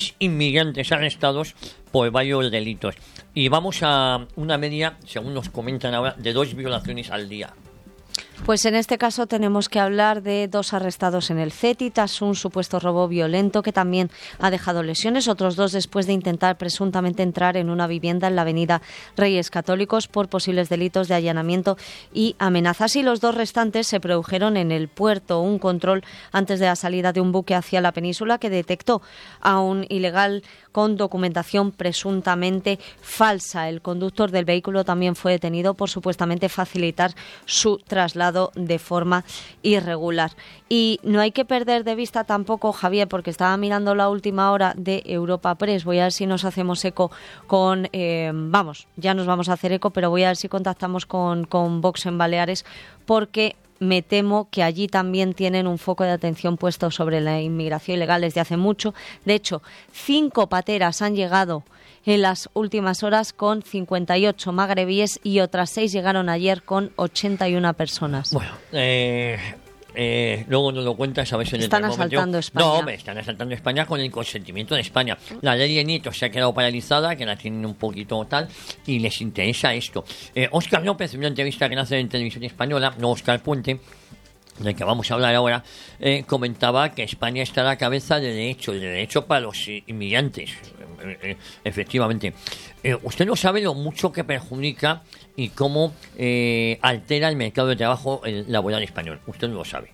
6 inmigrantes arrestados por varios delitos. Y vamos a una media, según nos comentan ahora, de 2 violaciones al día. Pues en este caso tenemos que hablar de 2 arrestados en el CETI tras un supuesto robo violento que también ha dejado lesiones, otros 2 después de intentar presuntamente entrar en una vivienda en la avenida Reyes Católicos por posibles delitos de allanamiento y amenazas. Y los 2 restantes se produjeron en el puerto, un control antes de la salida de un buque hacia la península que detectó a un ilegal con documentación presuntamente falsa. El conductor del vehículo también fue detenido por supuestamente facilitar su traslado de forma irregular. Y no hay que perder de vista tampoco, Javier, porque estaba mirando la última hora de Europa Press. Voy a ver si nos hacemos eco con... ya nos vamos a hacer eco, pero voy a ver si contactamos con Vox en Baleares, porque me temo que allí también tienen un foco de atención puesto sobre la inmigración ilegal desde hace mucho. De hecho, 5 pateras han llegado en las últimas horas con 58 magrebíes y otras 6 llegaron ayer con 81 personas. Bueno, luego nos lo cuentas a ver si en el Están asaltando España. No, hombre, están asaltando España con el consentimiento de España. La ley de nietos se ha quedado paralizada, que la tienen un poquito tal, y les interesa esto. Óscar López, en una entrevista que hace en Televisión Española, no Óscar Puente, del que vamos a hablar ahora, comentaba que España está a la cabeza de derecho para los inmigrantes. Efectivamente. Usted no sabe lo mucho que perjudica y cómo altera el mercado de trabajo laboral español. Usted no lo sabe.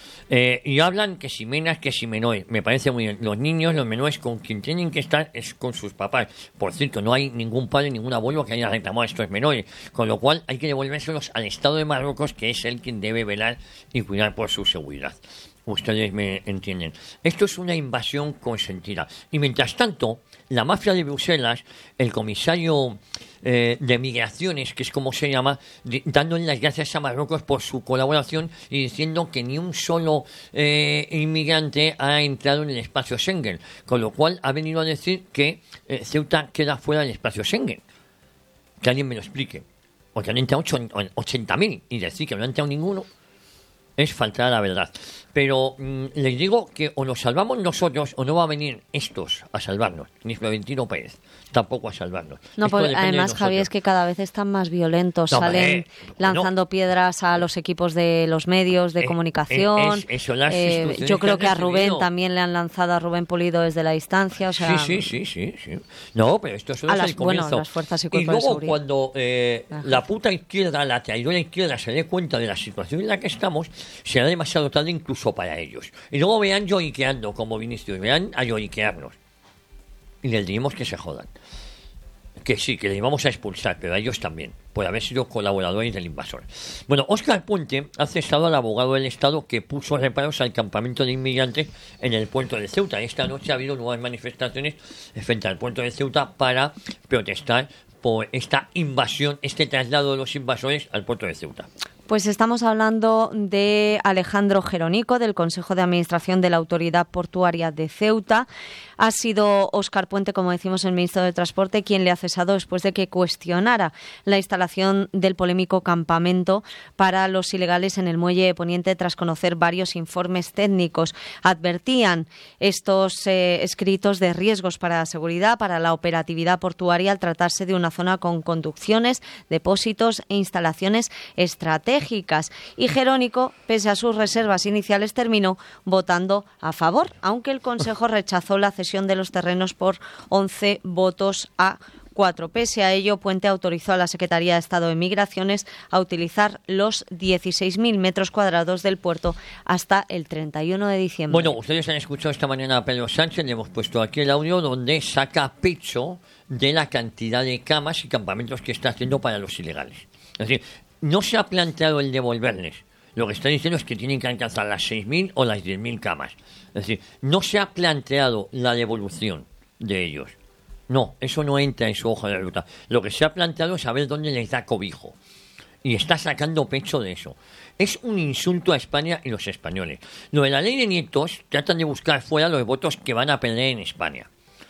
Y hablan que si menas, que si menores. Me parece muy bien. Los niños, los menores, con quien tienen que estar es con sus papás. Por cierto, no hay ningún padre, ningún abuelo que haya reclamado a estos menores. Con lo cual hay que devolvérselos al Estado de Marruecos, que es el quien debe velar y cuidar por su seguridad. Ustedes me entienden. Esto es una invasión consentida. Y mientras tanto, la mafia de Bruselas, el comisario de migraciones, que es como se llama, dándole las gracias a Marruecos por su colaboración y diciendo que ni un solo inmigrante ha entrado en el espacio Schengen. Con lo cual ha venido a decir que Ceuta queda fuera del espacio Schengen. Que alguien me lo explique. Porque han entrado 80.000 y decir que no ha entrado ninguno es faltar a la verdad. Pero les digo que o nos salvamos nosotros o no va a venir estos a salvarnos. Ni Florentino Pérez tampoco a salvarnos. No, porque además, Javier, es que cada vez están más violentos. No, salen lanzando piedras a los equipos de los medios de comunicación. Yo creo que a Rubén también le han lanzado, a Rubén Pulido, desde la distancia. O sea, sí. No, pero esto es el comienzo. Las fuerzas y cuerpos luego, de seguridad. cuando la puta izquierda, la traidora izquierda, se dé cuenta de la situación en la que estamos, será demasiado tarde incluso para ellos. Y luego vean lloriqueando como Vinicius, vean a lloriquearnos. Y les diremos que se jodan. Que sí, que les vamos a expulsar, pero a ellos también, por haber sido colaboradores del invasor. Bueno, Óscar Puente ha cesado al abogado del Estado que puso reparos al campamento de inmigrantes en el puerto de Ceuta. Esta noche ha habido nuevas manifestaciones frente al puerto de Ceuta para protestar por esta invasión, este traslado de los invasores al puerto de Ceuta. Pues estamos hablando de Alejandro Jerónico, del Consejo de Administración de la Autoridad Portuaria de Ceuta. Ha sido Óscar Puente, como decimos, el ministro de Transporte, quien le ha cesado después de que cuestionara la instalación del polémico campamento para los ilegales en el muelle de Poniente tras conocer varios informes técnicos. Advertían estos escritos de riesgos para la seguridad, para la operatividad portuaria, al tratarse de una zona con conducciones, depósitos e instalaciones estratégicas. Y Jerónico, pese a sus reservas iniciales, terminó votando a favor, aunque el Consejo rechazó la cesión de los terrenos por 11 votos a 4. Pese a ello, Puente autorizó a la Secretaría de Estado de Migraciones a utilizar los 16.000 metros cuadrados del puerto hasta el 31 de diciembre. Bueno, ustedes han escuchado esta mañana a Pedro Sánchez, le hemos puesto aquí el audio donde saca pecho de la cantidad de camas y campamentos que está haciendo para los ilegales. Es decir, no se ha planteado el devolverles. Lo que está diciendo es que tienen que alcanzar las 6.000 o las 10.000 camas. Es decir, no se ha planteado la devolución de ellos. No, eso no entra en su hoja de ruta. Lo que se ha planteado es saber dónde les da cobijo. Y está sacando pecho de eso. Es un insulto a España y los españoles. Lo de la ley de nietos, tratan de buscar fuera los votos que van a perder en España.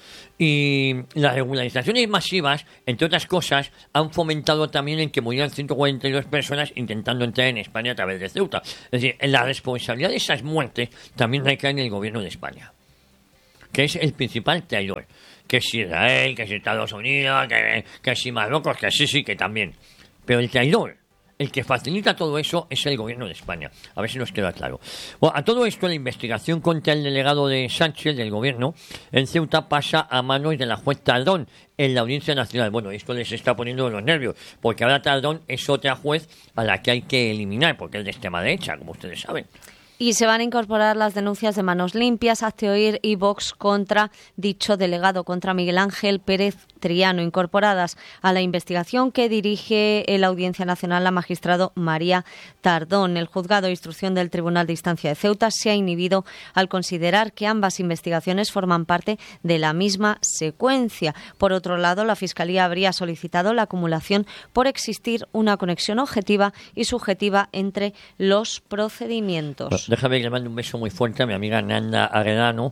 Y las regularizaciones masivas, entre otras cosas, han fomentado también en que murieran 142 personas intentando entrar en España a través de Ceuta. Es decir, la responsabilidad de esas muertes también recae en el gobierno de España, que es el principal traidor. Que si Israel, que si Estados Unidos, que si Marruecos, que sí, que también. Pero el traidor, el que facilita todo eso, es el gobierno de España. A ver si nos queda claro. Bueno, a todo esto, la investigación contra el delegado de Sánchez, del gobierno, en Ceuta pasa a manos de la juez Tardón, en la Audiencia Nacional. Bueno, esto les está poniendo los nervios, porque ahora Tardón es otra juez a la que hay que eliminar, porque es de extrema derecha, como ustedes saben. Y se van a incorporar las denuncias de Manos Limpias, Hazte Oír y Vox contra dicho delegado, contra Miguel Ángel Pérez Triano, incorporadas a la investigación que dirige en la Audiencia Nacional la magistrado María Tardón. El juzgado de instrucción del Tribunal de Instancia de Ceuta se ha inhibido al considerar que ambas investigaciones forman parte de la misma secuencia. Por otro lado, la Fiscalía habría solicitado la acumulación por existir una conexión objetiva y subjetiva entre los procedimientos. Déjame que le mande un beso muy fuerte a mi amiga Nanda Arredano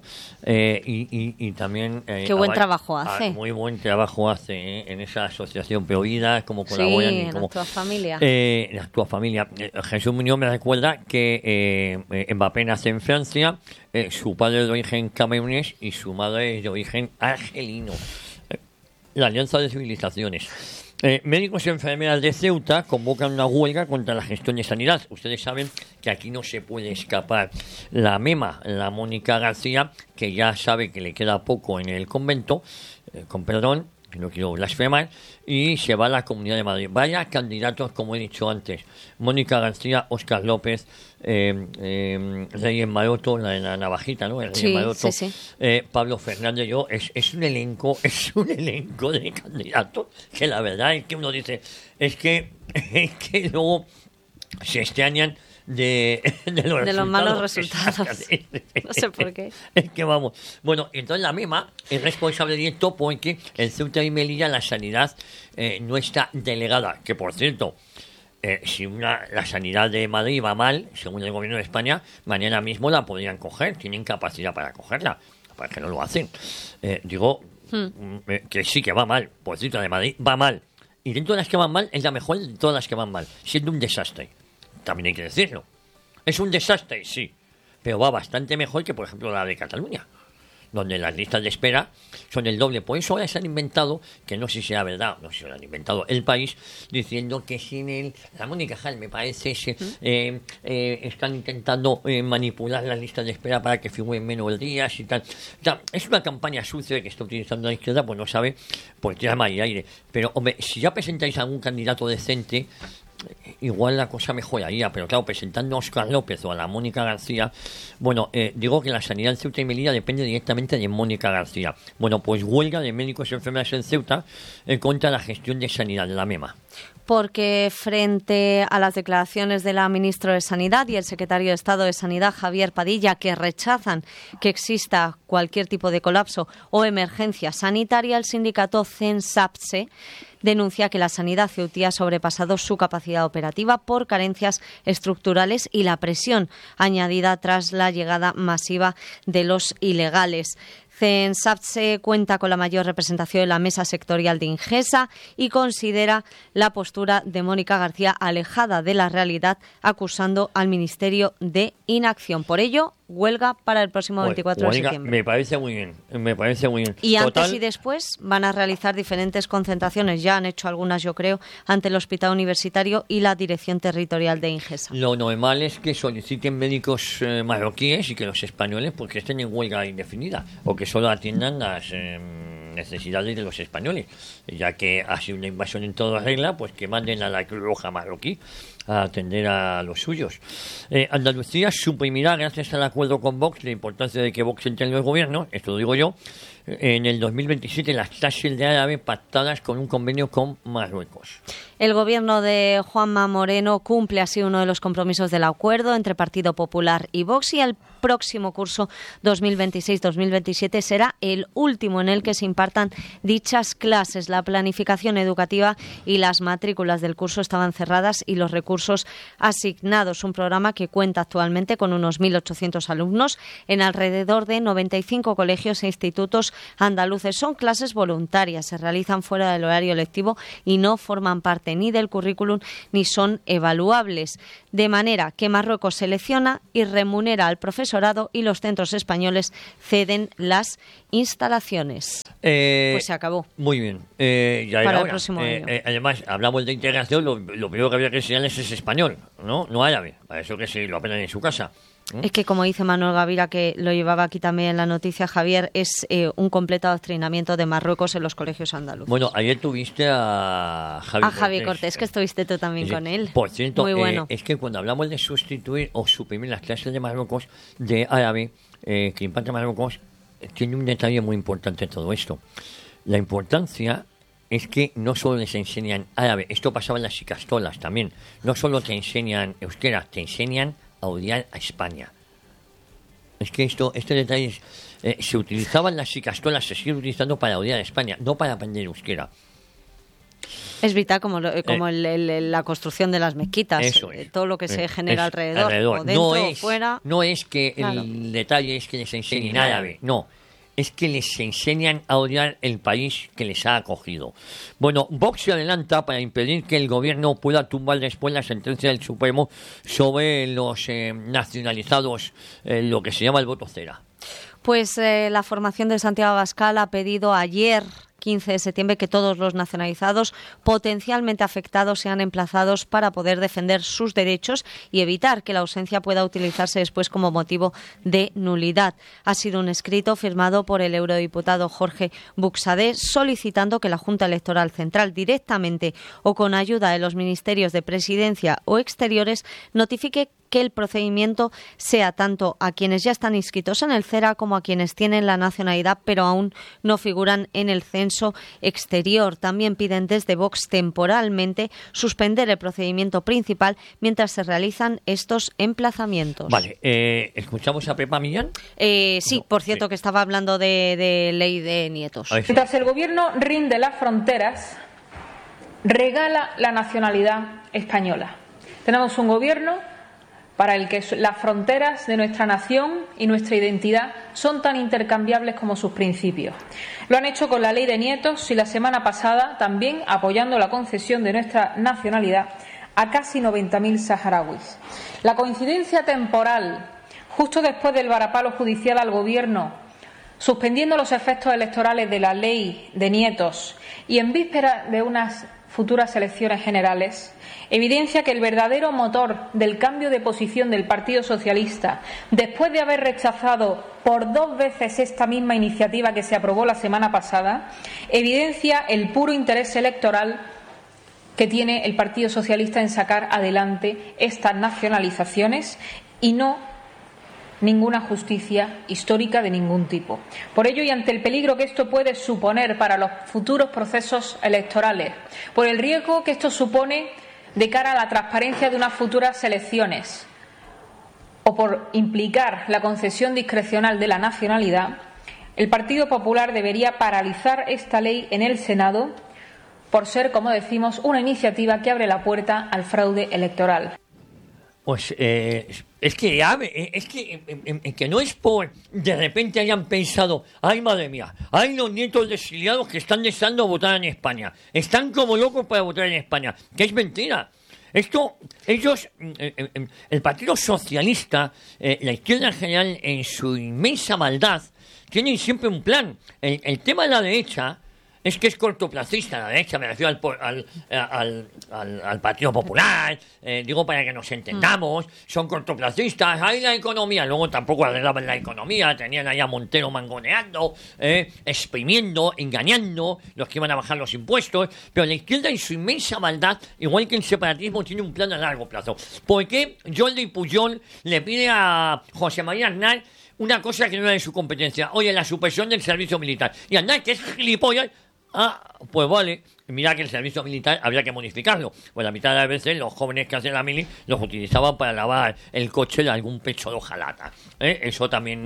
y también... Qué buen trabajo hace. Muy buen trabajo hace en esa asociación Peoída, como colaboran. Sí, y como, la Familia. La Tua Familia. Jesús Muñoz me recuerda que Mbappé nace en Francia, su padre es de origen camerunés y su madre es de origen argelino. La Alianza de Civilizaciones. Médicos y enfermeras de Ceuta convocan una huelga contra la gestión de sanidad. Ustedes saben que aquí no se puede escapar la MEMA, la Mónica García, que ya sabe que le queda poco en el convento, con perdón, que no quiero blasfemar, y se va a la Comunidad de Madrid. Vaya candidatos, como he dicho antes: Mónica García, Óscar López, Reyes Maroto, la de la navajita, ¿no? Reyes Maroto, sí. Pablo Fernández. Es un elenco de candidatos que la verdad es que uno dice, es que luego se extrañan de los malos resultados. No sé por qué. Es que vamos. Bueno, entonces la MEMA es responsable directo porque en Ceuta y Melilla la sanidad no está delegada. Que, por cierto, si la sanidad de Madrid va mal, según el gobierno de España, mañana mismo la podrían coger. Tienen capacidad para cogerla. ¿Para que no lo hacen? Que sí que va mal. Por cierto, de Madrid va mal. Y dentro de las que van mal, es la mejor de todas las que van mal, siendo un desastre. También hay que decirlo. Es un desastre, sí, pero va bastante mejor que, por ejemplo, la de Cataluña, donde las listas de espera son el doble. Por eso ahora se han inventado, que no sé si sea verdad, no sé si lo han inventado El País, diciendo que sin la Mónica Hall, me parece, están intentando manipular las listas de espera para que figuren menos días y tal. O sea, es una campaña sucia que está utilizando la izquierda, pues no sabe por qué llama y aire. Pero, hombre, si ya presentáis a algún candidato decente, igual la cosa mejoraría, pero claro, presentando a Óscar López o a la Mónica García, bueno, digo que la sanidad en Ceuta y Melilla depende directamente de Mónica García. Bueno, pues huelga de médicos y enfermeras en Ceuta contra la gestión de sanidad de la MEMA. Porque frente a las declaraciones de la ministra de Sanidad y el secretario de Estado de Sanidad, Javier Padilla, que rechazan que exista cualquier tipo de colapso o emergencia sanitaria, el sindicato CENSAPSE denuncia que la sanidad ceutí ha sobrepasado su capacidad operativa por carencias estructurales y la presión añadida tras la llegada masiva de los ilegales. CENSAPSE cuenta con la mayor representación de la mesa sectorial de Ingesa y considera la postura de Mónica García alejada de la realidad, acusando al Ministerio de inacción. Por ello, huelga para el próximo 24 de septiembre. Me parece muy bien. Y antes y después van a realizar diferentes concentraciones. Ya han hecho algunas, yo creo, ante el Hospital Universitario y la Dirección Territorial de Ingesa. Lo normal es que soliciten médicos marroquíes y que los españoles porque estén en huelga indefinida o que solo atiendan las necesidades de los españoles, ya que ha sido una invasión en toda regla, pues que manden a la Cruz Roja marroquí a atender a los suyos. Andalucía suprimirá, gracias al acuerdo con Vox, la importancia de que Vox entre en el gobierno, esto lo digo yo, en el 2027 las tasas de árabe pactadas con un convenio con Marruecos. El gobierno de Juanma Moreno cumple así uno de los compromisos del acuerdo entre Partido Popular y Vox, y el próximo curso 2026-2027 será el último en el que se impartan dichas clases. La planificación educativa y las matrículas del curso estaban cerradas y los recursos asignados. Un programa que cuenta actualmente con unos 1.800 alumnos en alrededor de 95 colegios e institutos colegios andaluces. Son clases voluntarias, se realizan fuera del horario lectivo y no forman parte ni del currículum ni son evaluables. De manera que Marruecos selecciona y remunera al profesorado y los centros españoles ceden las instalaciones. Pues se acabó. Muy bien. Para el próximo año. Además, hablamos de integración, lo primero que habría que enseñarles es español, no árabe. Para eso que se lo aprendan en su casa. Es que, como dice Manuel Gavira, que lo llevaba aquí también en la noticia, Javier, es un completo adoctrinamiento de Marruecos en los colegios andaluces. Bueno, ayer tuviste a Javi Cortés, que estuviste tú también con él. Por cierto, muy bueno. Es que cuando hablamos de sustituir o suprimir las clases de Marruecos, de árabe, que imparte Marruecos, tiene un detalle muy importante en todo esto. La importancia es que no solo les enseñan árabe, esto pasaba en las icastolas también, no solo te enseñan euskera, te enseñan a odiar a España. Es que este detalle se utilizaba en las icastolas, se sigue utilizando para odiar a España, no para aprender euskera. Es vital como la construcción de las mezquitas, todo lo que se genera alrededor, o dentro o fuera. No es que el detalle es que les enseñen árabe, no. Es que les enseñan a odiar el país que les ha acogido. Bueno, Vox se adelanta para impedir que el gobierno pueda tumbar después la sentencia del Supremo sobre los nacionalizados, lo que se llama el voto cera. Pues la formación de Santiago Abascal ha pedido ayer, 15 de septiembre, que todos los nacionalizados potencialmente afectados sean emplazados para poder defender sus derechos y evitar que la ausencia pueda utilizarse después como motivo de nulidad. Ha sido un escrito firmado por el eurodiputado Jorge Buxadé solicitando que la Junta Electoral Central, directamente o con ayuda de los ministerios de Presidencia o Exteriores, notifique que el procedimiento sea tanto a quienes ya están inscritos en el CERA como a quienes tienen la nacionalidad pero aún no figuran en el censo exterior. También piden desde Vox temporalmente suspender el procedimiento principal mientras se realizan estos emplazamientos. Vale, ¿escuchamos a Pepa Millán? Sí, no, por cierto, sí, que estaba hablando de ley de nietos. Mientras el gobierno rinde las fronteras, regala la nacionalidad española. Tenemos un gobierno para el que las fronteras de nuestra nación y nuestra identidad son tan intercambiables como sus principios. Lo han hecho con la ley de nietos y la semana pasada también apoyando la concesión de nuestra nacionalidad a casi 90.000 saharauis. La coincidencia temporal, justo después del varapalo judicial al Gobierno, suspendiendo los efectos electorales de la ley de nietos y en víspera de unas futuras elecciones generales, evidencia que el verdadero motor del cambio de posición del Partido Socialista, después de haber rechazado por 2 veces esta misma iniciativa que se aprobó la semana pasada, evidencia el puro interés electoral que tiene el Partido Socialista en sacar adelante estas nacionalizaciones y no ninguna justicia histórica de ningún tipo. Por ello, y ante el peligro que esto puede suponer para los futuros procesos electorales, por el riesgo que esto supone de cara a la transparencia de unas futuras elecciones o por implicar la concesión discrecional de la nacionalidad, el Partido Popular debería paralizar esta ley en el Senado por ser, como decimos, una iniciativa que abre la puerta al fraude electoral. Pues es que no es por de repente hayan pensado, ay madre mía, hay los nietos de exiliados que están deseando votar en España, están como locos para votar en España, que es mentira. Esto, ellos, el Partido Socialista, la izquierda en general, en su inmensa maldad, tienen siempre un plan. El tema de la derecha es que es cortoplacista, la derecha, me refiero al Partido Popular, digo para que nos entendamos, son cortoplacistas, hay la economía, luego tampoco arreglaban la economía, tenían ahí a Montero mangoneando, exprimiendo, engañando, los que iban a bajar los impuestos, pero la izquierda en su inmensa maldad, igual que el separatismo, tiene un plan a largo plazo. ¿Por qué Jordi Pujol le pide a José María Aznar una cosa que no era de su competencia? Oye, la supresión del servicio militar. Y Aznar, que es gilipollas, Pues vale. Mira que el servicio militar habría que modificarlo. Pues la mitad de las veces los jóvenes que hacen la mili los utilizaban para lavar el coche de algún pecho de hojalata. Eso también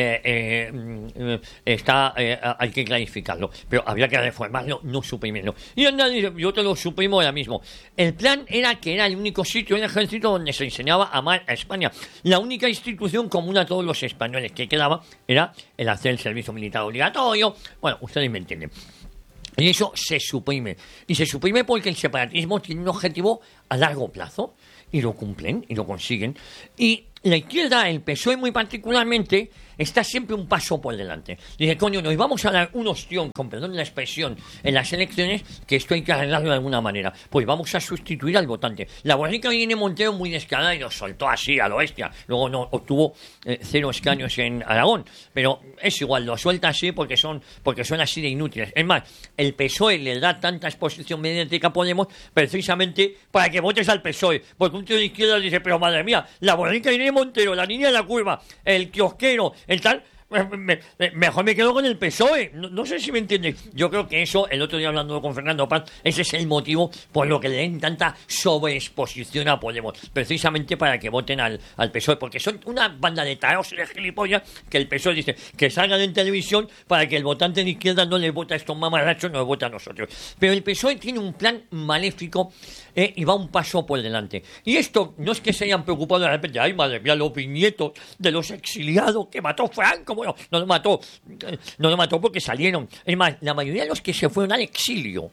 hay que clarificarlo. Pero habría que reformarlo, no suprimirlo. Y anda, yo te lo suprimo ahora mismo. El plan era que era el único sitio en el ejército donde se enseñaba a amar a España. La única institución común a todos los españoles que quedaba era el hacer el servicio militar obligatorio. Bueno, ustedes me entienden. Y eso se suprime. Y se suprime porque el separatismo tiene un objetivo a largo plazo. Y lo cumplen, y lo consiguen. Y la izquierda, el PSOE muy particularmente, está siempre un paso por delante. Dice, coño, nos vamos a dar un ostión, con perdón de la expresión, en las elecciones, que esto hay que arreglarlo de alguna manera. Pues vamos a sustituir al votante. La borrica Irene Montero muy descarada y lo soltó así a lo bestia. Luego no obtuvo 0 escaños en Aragón. Pero es igual, lo suelta así porque son así de inútiles. Es más, el PSOE le da tanta exposición mediática a Podemos precisamente para que votes al PSOE. Porque un tío de izquierda dice, pero madre mía, la borrica Irene Montero, la niña de la curva, el kiosquero, el tal, mejor me quedo con el PSOE. No sé si me entienden. Yo creo que eso, el otro día hablando con Fernando Paz, ese es el motivo por lo que le den tanta sobreexposición a Podemos, precisamente para que voten al PSOE, porque son una banda de taros y de gilipollas que el PSOE dice que salgan en televisión para que el votante de izquierda no le vota a estos mamarrachos, nos vota a nosotros. Pero el PSOE tiene un plan maléfico y va un paso por delante. Y esto no es que se hayan preocupado de repente, ay madre mía, los bisnietos de los exiliados que mató Franco. Bueno, no lo mató porque salieron. Es más, la mayoría de los que se fueron al exilio,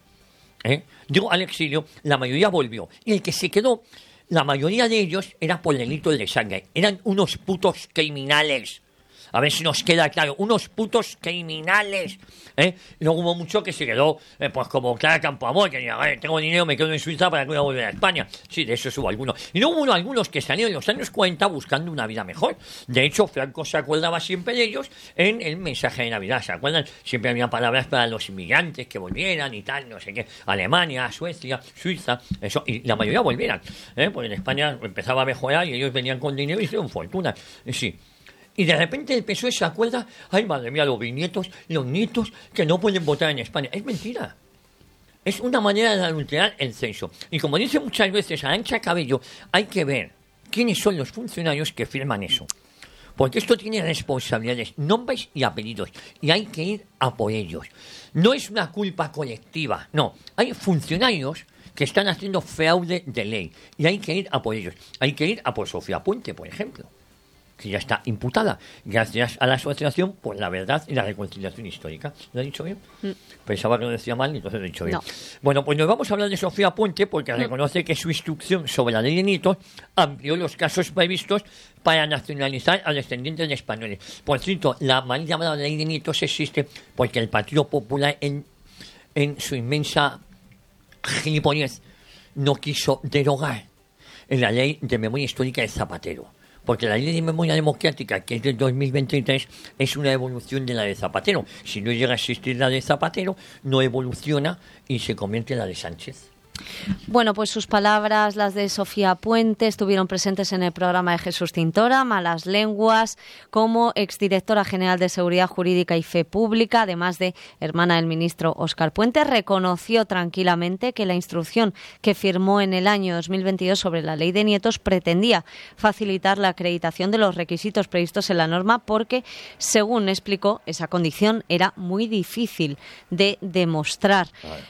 al exilio, la mayoría volvió. Y el que se quedó, la mayoría de ellos era por delitos de sangre. Eran unos putos criminales. A ver si nos queda claro, unos putos criminales. Luego hubo mucho que se quedó, pues como Clara Campoamor, que decía, tengo dinero, me quedo en Suiza para que voy a volver a España. Sí, de eso hubo algunos. Y luego hubo algunos que salieron en los años 40 buscando una vida mejor. De hecho, Franco se acordaba siempre de ellos en el mensaje de Navidad. ¿Se acuerdan? Siempre había palabras para los inmigrantes que volvieran y tal, no sé qué. Alemania, Suecia, Suiza, eso. Y la mayoría volvieran. Porque en España empezaba a mejorar y ellos venían con dinero y hicieron fortuna. Sí. Y de repente el PSOE se acuerda, ay madre mía, los bisnietos, los nietos que no pueden votar en España. Es mentira. Es una manera de adulterar el censo. Y como dice muchas veces Arantxa Cabello, hay que ver quiénes son los funcionarios que firman eso. Porque esto tiene responsabilidades, nombres y apellidos. Y hay que ir a por ellos. No es una culpa colectiva, no. Hay funcionarios que están haciendo fraude de ley. Y hay que ir a por ellos. Hay que ir a por Sofía Puente, por ejemplo, que ya está imputada gracias a la Asociación por la Verdad y la Reconciliación Histórica. ¿Lo he dicho bien? Pensaba que lo decía mal, entonces lo he dicho bien. No. Bueno, pues nos vamos a hablar de Sofía Puente porque reconoce que su instrucción sobre la ley de nietos amplió los casos previstos para nacionalizar a descendientes de españoles. Por cierto, la mal llamada ley de nietos existe porque el Partido Popular en su inmensa gilipollez no quiso derogar en la ley de memoria histórica de Zapatero. Porque la ley de memoria democrática, que es del 2023, es una evolución de la de Zapatero. Si no llega a existir la de Zapatero, no evoluciona y se convierte en la de Sánchez. Bueno, pues sus palabras, las de Sofía Puente, estuvieron presentes en el programa de Jesús Cintora, Malas Lenguas, como exdirectora general de Seguridad Jurídica y Fe Pública, además de hermana del ministro Óscar Puente. Reconoció tranquilamente que la instrucción que firmó en el año 2022 sobre la ley de nietos pretendía facilitar la acreditación de los requisitos previstos en la norma porque, según explicó, esa condición era muy difícil de demostrar.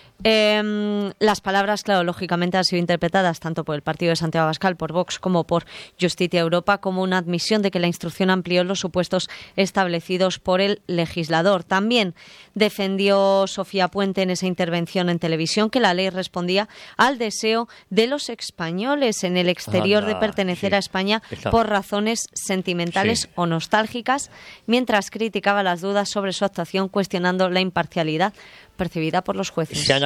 Las palabras, claro, lógicamente han sido interpretadas tanto por el partido de Santiago Abascal, por Vox, como por Justicia Europa como una admisión de que la instrucción amplió los supuestos establecidos por el legislador. También defendió Sofía Puente en esa intervención en televisión que la ley respondía al deseo de los españoles en el exterior de pertenecer a España por razones sentimentales o nostálgicas, mientras criticaba las dudas sobre su actuación, cuestionando la imparcialidad percibida por los jueces. Se han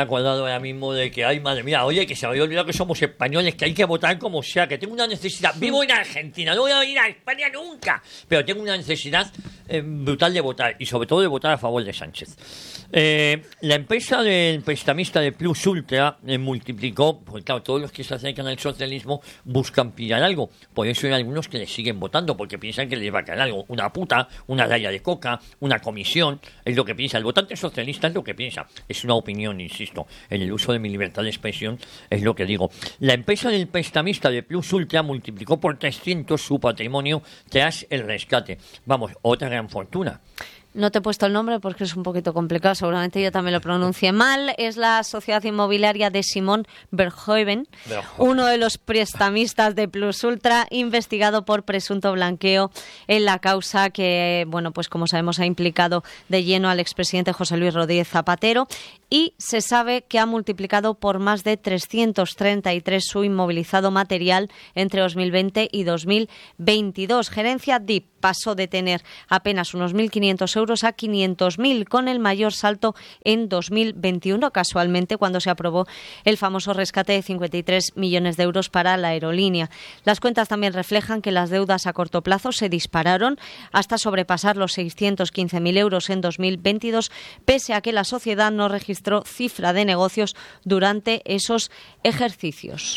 acordado ahora mismo de que, ay, madre mía, oye, que se me había olvidado que somos españoles, que hay que votar como sea, que tengo una necesidad. Vivo en Argentina, no voy a ir a España nunca, pero tengo una necesidad brutal de votar, y sobre todo de votar a favor de Sánchez. La empresa del prestamista de Plus Ultra multiplicó, porque claro, todos los que se acercan al socialismo buscan pillar algo. Por eso hay algunos que le siguen votando, porque piensan que les va a caer algo. Una puta, una raya de coca, una comisión, es lo que piensa. El votante socialista es lo que piensa. Es una opinión, insisto. En el uso de mi libertad de expresión es lo que digo. La empresa del prestamista de Plus Ultra multiplicó por 300 su patrimonio tras el rescate. Vamos, otra gran fortuna. No te he puesto el nombre porque es un poquito complicado, seguramente yo también lo pronuncie mal. Es la sociedad inmobiliaria de Simón Verhoeven, uno de los prestamistas de Plus Ultra, investigado por presunto blanqueo en la causa que, bueno, pues como sabemos ha implicado de lleno al expresidente José Luis Rodríguez Zapatero, y se sabe que ha multiplicado por más de 333 su inmovilizado material entre 2020 y 2022. Gerencia DIP pasó de tener apenas unos 1.500 euros a 500.000, con el mayor salto en 2021, casualmente cuando se aprobó el famoso rescate de 53 millones de euros para la aerolínea. Las cuentas también reflejan que las deudas a corto plazo se dispararon hasta sobrepasar los 615.000 euros en 2022, pese a que la sociedad no registró cifra de negocios durante esos ejercicios.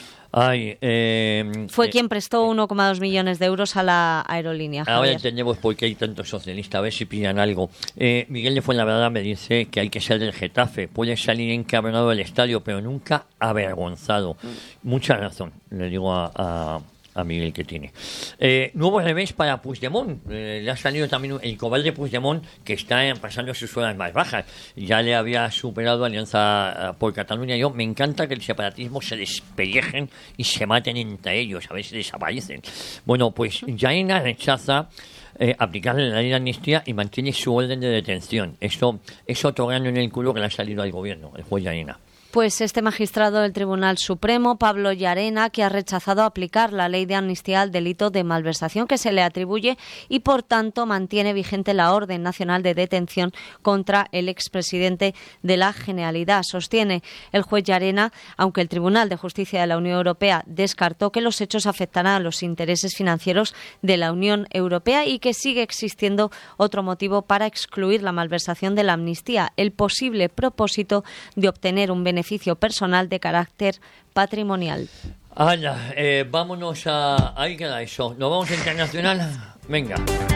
Fue quien prestó 1,2 millones de euros a la aerolínea. Javier. Ahora entendemos por qué hay tantos socialistas, a ver si pillan algo. Miguel de Fuenlabrada me dice que hay que ser del Getafe. Puede salir encabronado del estadio, pero nunca avergonzado. Mucha razón, le digo a Miguel que tiene. Nuevo revés para Puigdemont. Le ha salido también el cobarde Puigdemont, que está pasando sus horas más bajas. Ya le había superado Alianza por Cataluña. Yo me encanta que el separatismo se despellejen y se maten entre ellos, a ver si desaparecen. Bueno, pues Jaena rechaza aplicarle la ley de amnistía y mantiene su orden de detención. Eso es otro grano en el culo que le ha salido al gobierno, el juez Jaena. Pues este magistrado del Tribunal Supremo, Pablo Llarena, que ha rechazado aplicar la ley de amnistía al delito de malversación que se le atribuye y, por tanto, mantiene vigente la orden nacional de detención contra el expresidente de la Generalidad. Sostiene el juez Llarena, aunque el Tribunal de Justicia de la Unión Europea descartó que los hechos afectarán a los intereses financieros de la Unión Europea y que sigue existiendo otro motivo para excluir la malversación de la amnistía, el posible propósito de obtener un beneficio personal de carácter patrimonial. Anda, vámonos a... Ahí queda eso. ¿Nos vamos a internacional? Venga.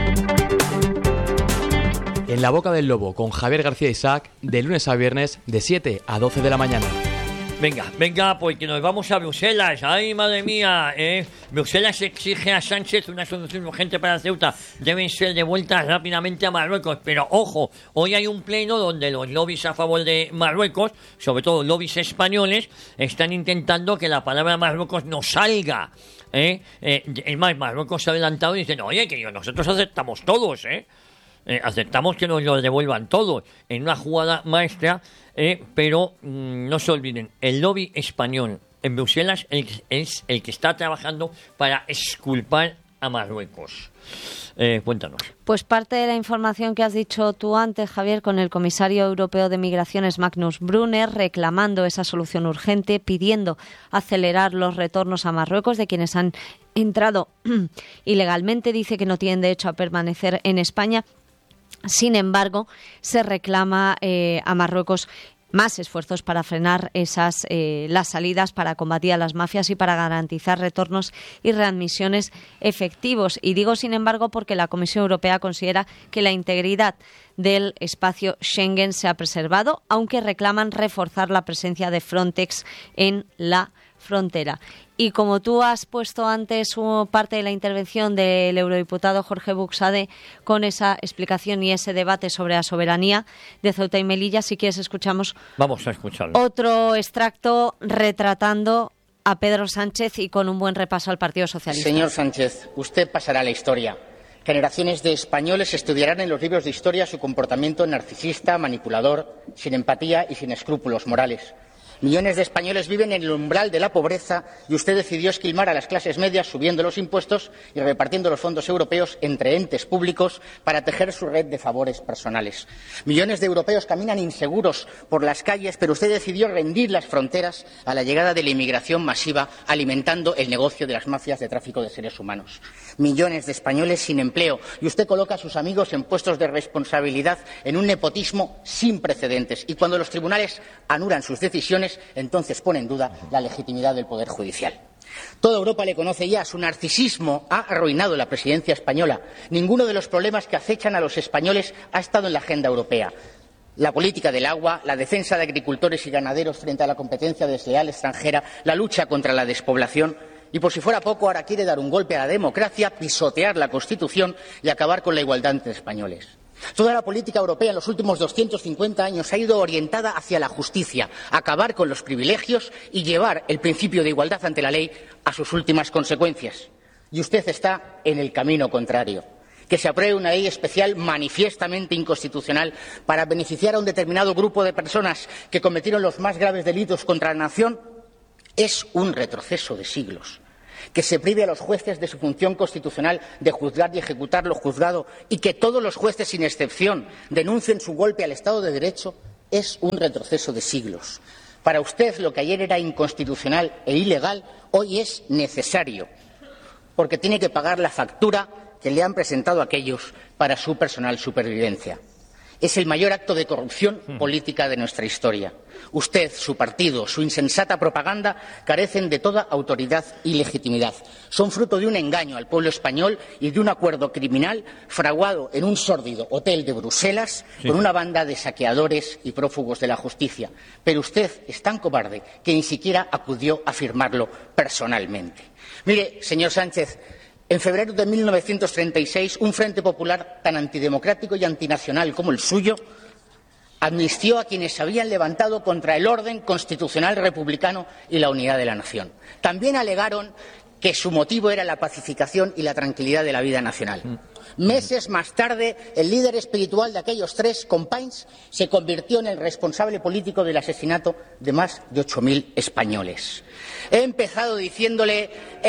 En la boca del lobo con Javier García Isaac, de lunes a viernes, de 7 a 12 de la mañana. Venga, porque nos vamos a Bruselas. ¡Ay, madre mía! Bruselas exige a Sánchez una solución urgente para Ceuta. Deben ser devueltas rápidamente a Marruecos. Pero, ojo, hoy hay un pleno donde los lobbies a favor de Marruecos, sobre todo lobbies españoles, están intentando que la palabra Marruecos no salga. Es más, Marruecos se ha adelantado y dice, oye, que nosotros aceptamos todos, aceptamos que nos lo devuelvan todos en una jugada maestra, pero no se olviden, el lobby español en Bruselas es el que está trabajando para exculpar a Marruecos. Cuéntanos. Pues parte de la información que has dicho tú antes, Javier, con el comisario europeo de Migraciones, Magnus Brunner, reclamando esa solución urgente, pidiendo acelerar los retornos a Marruecos de quienes han entrado ilegalmente. Dice que no tienen derecho a permanecer en España. Sin embargo, se reclama a Marruecos más esfuerzos para frenar las salidas, para combatir a las mafias y para garantizar retornos y readmisiones efectivos. Y digo sin embargo porque la Comisión Europea considera que la integridad del espacio Schengen se ha preservado, aunque reclaman reforzar la presencia de Frontex en la frontera. Y como tú has puesto antes parte de la intervención del eurodiputado Jorge Buxade con esa explicación y ese debate sobre la soberanía de Ceuta y Melilla, si quieres escuchamos Vamos a escucharlo. Otro extracto retratando a Pedro Sánchez y con un buen repaso al Partido Socialista. Señor Sánchez, usted pasará a la historia. Generaciones de españoles estudiarán en los libros de historia su comportamiento narcisista, manipulador, sin empatía y sin escrúpulos morales. Millones de españoles viven en el umbral de la pobreza y usted decidió esquilmar a las clases medias subiendo los impuestos y repartiendo los fondos europeos entre entes públicos para tejer su red de favores personales. Millones de europeos caminan inseguros por las calles, pero usted decidió rendir las fronteras a la llegada de la inmigración masiva, alimentando el negocio de las mafias de tráfico de seres humanos. Millones de españoles sin empleo y usted coloca a sus amigos en puestos de responsabilidad en un nepotismo sin precedentes. Y cuando los tribunales anulan sus decisiones, entonces pone en duda la legitimidad del Poder Judicial. Toda Europa le conoce ya. Su narcisismo ha arruinado la presidencia española. Ninguno de los problemas que acechan a los españoles ha estado en la agenda europea. La política del agua, la defensa de agricultores y ganaderos frente a la competencia desleal extranjera, la lucha contra la despoblación. Y por si fuera poco, ahora quiere dar un golpe a la democracia, pisotear la Constitución y acabar con la igualdad entre españoles. Toda la política europea en los últimos 250 años ha ido orientada hacia la justicia, acabar con los privilegios y llevar el principio de igualdad ante la ley a sus últimas consecuencias. Y usted está en el camino contrario. Que se apruebe una ley especial manifiestamente inconstitucional para beneficiar a un determinado grupo de personas que cometieron los más graves delitos contra la nación es un retroceso de siglos. Que se prive a los jueces de su función constitucional de juzgar y ejecutar lo juzgado y que todos los jueces, sin excepción, denuncien su golpe al Estado de Derecho es un retroceso de siglos. Para usted lo que ayer era inconstitucional e ilegal hoy es necesario, porque tiene que pagar la factura que le han presentado aquellos para su personal supervivencia. Es el mayor acto de corrupción política de nuestra historia. Usted, su partido, su insensata propaganda carecen de toda autoridad y legitimidad. Son fruto de un engaño al pueblo español y de un acuerdo criminal fraguado en un sórdido hotel de Bruselas con una banda de saqueadores y prófugos de la justicia. Pero usted es tan cobarde que ni siquiera acudió a firmarlo personalmente. Mire, señor Sánchez, en febrero de 1936, un Frente Popular tan antidemocrático y antinacional como el suyo amnistió a quienes se habían levantado contra el orden constitucional republicano y la unidad de la nación. También alegaron que su motivo era la pacificación y la tranquilidad de la vida nacional. Meses más tarde, el líder espiritual de aquellos tres compáins se convirtió en el responsable político del asesinato de más de 8.000 españoles. He empezado diciéndole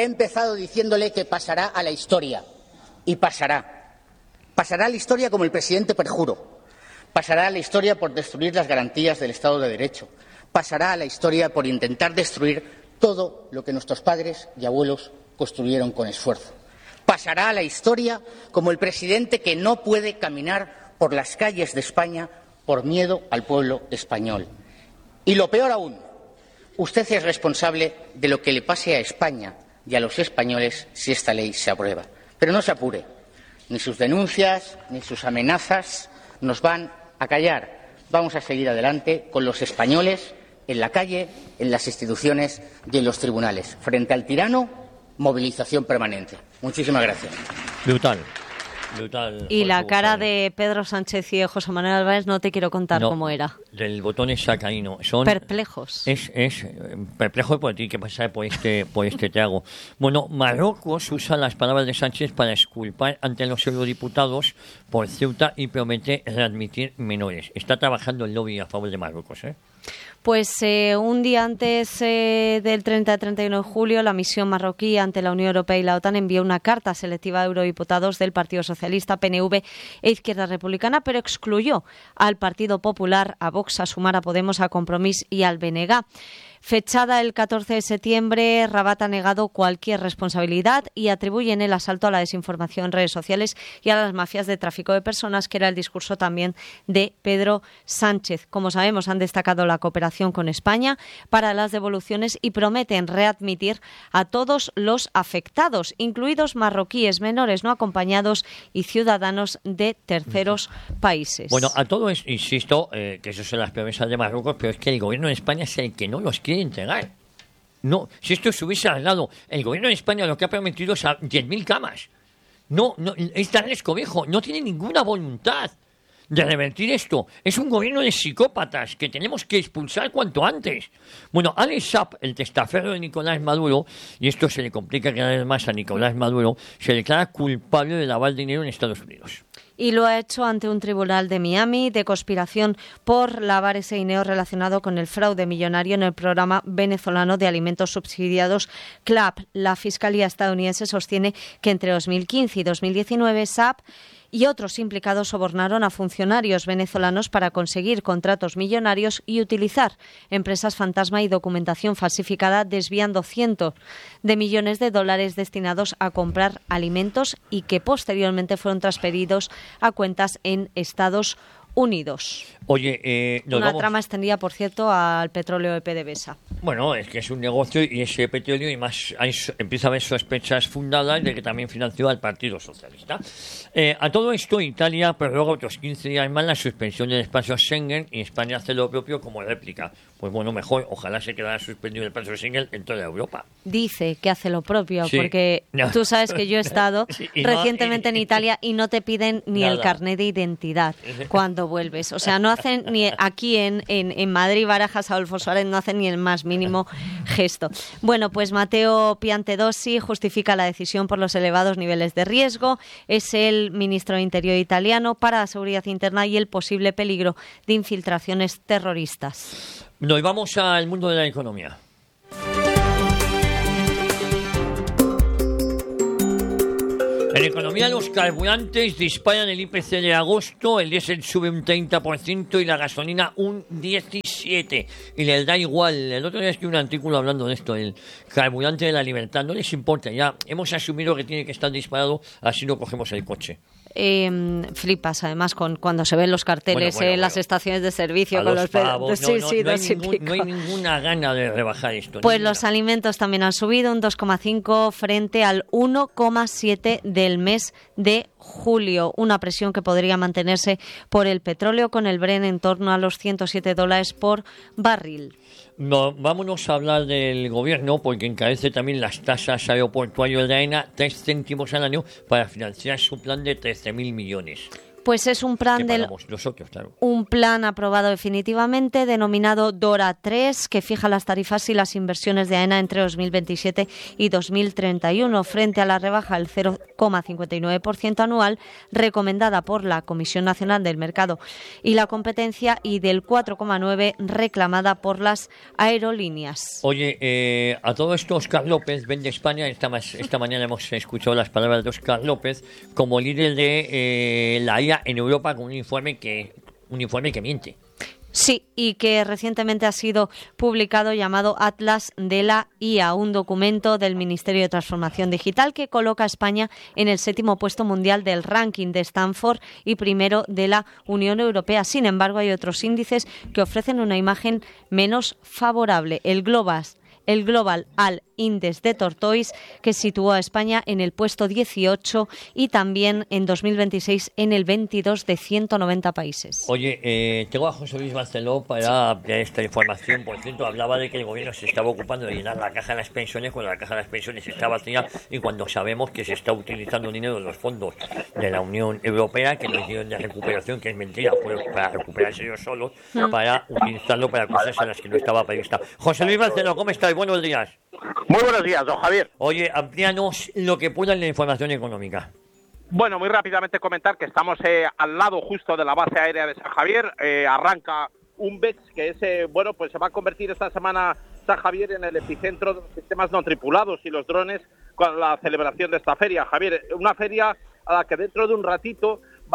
que pasará a la historia. Y pasará. Pasará a la historia como el presidente perjuro. Pasará a la historia por destruir las garantías del Estado de Derecho. Pasará a la historia por intentar destruir todo lo que nuestros padres y abuelos construyeron con esfuerzo. Pasará a la historia como el presidente que no puede caminar por las calles de España por miedo al pueblo español. Y lo peor aún, usted es responsable de lo que le pase a España y a los españoles si esta ley se aprueba. Pero no se apure. Ni sus denuncias ni sus amenazas nos van a callar. Vamos a seguir adelante con los españoles en la calle, en las instituciones y en los tribunales. Frente al tirano, movilización permanente. Muchísimas gracias. Brutal. Y la cara de Pedro Sánchez y de José Manuel Álvarez no te quiero contar cómo era. Del botón es sacaíno. Son perplejos. Es perplejo por ti que pasa por este trago. Bueno, Marruecos usa las palabras de Sánchez para exculpar ante los eurodiputados por Ceuta y promete readmitir menores. Está trabajando el lobby a favor de Marruecos, ¿eh? Pues un día antes del 30-31 de julio, la misión marroquí ante la Unión Europea y la OTAN envió una carta selectiva a eurodiputados del Partido Socialista, PNV e Izquierda Republicana, pero excluyó al Partido Popular, a Vox, a Sumar, a Podemos, a Compromís y al BNG. Fechada el 14 de septiembre, Rabat ha negado cualquier responsabilidad y atribuye en el asalto a la desinformación en redes sociales y a las mafias de tráfico de personas, que era el discurso también de Pedro Sánchez. Como sabemos, han destacado la cooperación con España para las devoluciones y prometen readmitir a todos los afectados, incluidos marroquíes, menores no acompañados y ciudadanos de terceros países. Bueno, a todo esto, insisto, que eso son las promesas de Marruecos, pero es que el gobierno de España es el que no los quiere entregar. No, si esto se hubiese arreglado, el gobierno de España lo que ha prometido es 10.000 camas. No, es darles cobijo, no tiene ninguna voluntad de revertir esto. Es un gobierno de psicópatas que tenemos que expulsar cuanto antes. Bueno, Alex Saab, el testaferro de Nicolás Maduro, y esto se le complica cada vez más a Nicolás Maduro, se declara culpable de lavar dinero en Estados Unidos. Y lo ha hecho ante un tribunal de Miami de conspiración por lavar ese dinero relacionado con el fraude millonario en el programa venezolano de alimentos subsidiados CLAP. La Fiscalía estadounidense sostiene que entre 2015 y 2019 Saab y otros implicados sobornaron a funcionarios venezolanos para conseguir contratos millonarios y utilizar empresas fantasma y documentación falsificada, desviando cientos de millones de dólares destinados a comprar alimentos y que posteriormente fueron transferidos a cuentas en Estados Unidos. Oye, una trama extendida, por cierto, al petróleo de PDVSA. Bueno, es que es un negocio y ese petróleo, y más empieza a haber sospechas fundadas de que también financió al Partido Socialista. A todo esto, Italia prorroga otros 15 días más la suspensión del espacio Schengen y España hace lo propio como réplica. Pues bueno, mejor, ojalá se quedara suspendido el espacio Schengen en toda Europa. Dice que hace lo propio, sí. Porque no. Tú sabes que yo he estado sí, recientemente en Italia y no te piden ni nada. El carnet de identidad cuando vuelves. O sea, no hacen ni aquí en Madrid, Barajas, Adolfo Suárez, no hacen ni el más mínimo gesto. Bueno, pues Matteo Piantedosi justifica la decisión por los elevados niveles de riesgo. Es el ministro de Interior italiano para la seguridad interna y el posible peligro de infiltraciones terroristas. Nos vamos al mundo de la economía. En economía, los carburantes disparan el IPC de agosto, el diésel sube un 30% y la gasolina un 17%. Y les da igual. El otro día escribí un artículo hablando de esto, el carburante de la libertad. No les importa, ya hemos asumido que tiene que estar disparado, así no cogemos el coche. Flipas además cuando se ven los carteles en las estaciones de servicio a con los pavos. no hay ninguna gana de rebajar esto. Pues ninguna. Los alimentos también han subido un 2,5 frente al 1,7 del mes de julio, una presión que podría mantenerse por el petróleo, con el Brent en torno a los $107 por barril. No, vámonos a hablar del gobierno, porque encarece también las tasas aeroportuarias de AENA 3 céntimos al año para financiar su plan de 13.000 millones. Pues es un plan nosotros, claro. Un plan aprobado definitivamente, denominado DORA 3, que fija las tarifas y las inversiones de AENA entre 2027 y 2031, frente a la rebaja del 0,59% anual recomendada por la Comisión Nacional del Mercado y la Competencia y del 4,9% reclamada por las aerolíneas. Oye, a todo esto, Óscar López vende España. Esta mañana hemos escuchado las palabras de Óscar López como líder de la IA en Europa, con un informe que miente. Sí, y que recientemente ha sido publicado, llamado Atlas de la IA, un documento del Ministerio de Transformación Digital que coloca a España en el 7º puesto mundial del ranking de Stanford y primero de la Unión Europea. Sin embargo, hay otros índices que ofrecen una imagen menos favorable. El Global All Index de Tortoise, que situó a España en el puesto 18 y también en 2026 en el 22 de 190 países. Oye, tengo a José Luis Barceló para ampliar esta información. Por cierto, hablaba de que el gobierno se estaba ocupando de llenar la caja de las pensiones cuando la caja de las pensiones está vacía y cuando sabemos que se está utilizando dinero de los fondos de la Unión Europea, que nos dieron de recuperación, que es mentira, fue para recuperarse ellos solos, para utilizarlo para cosas en las que no estaba prevista. José Luis Barceló, ¿cómo estás? Buenos días. Muy buenos días, don Javier. Oye, amplíanos lo que pueda en la información económica. Bueno, muy rápidamente comentar que estamos al lado justo de la base aérea de San Javier. Arranca un BEX que es, pues se va a convertir esta semana San Javier en el epicentro de los sistemas no tripulados y los drones con la celebración de esta feria. Javier, una feria a la que dentro de un ratito va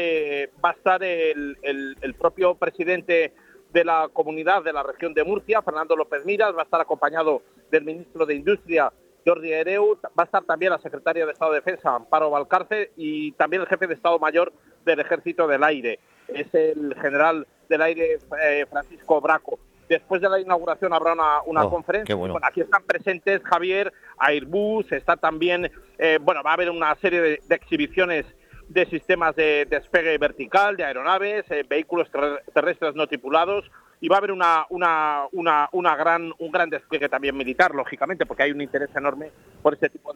a estar el propio presidente de la comunidad de la región de Murcia, Fernando López Miras, va a estar acompañado del ministro de Industria, Jordi Hereu, va a estar también la secretaria de Estado de Defensa, Amparo Valcarce, y también el jefe de Estado Mayor del Ejército del Aire, es el general del Aire, Francisco Braco. Después de la inauguración habrá una conferencia. Bueno. Aquí están presentes, Javier, Airbus, está también, va a haber una serie de exhibiciones de sistemas de despegue vertical, de aeronaves, vehículos terrestres no tripulados y va a haber un gran despliegue también militar, lógicamente, porque hay un interés enorme por ese tipo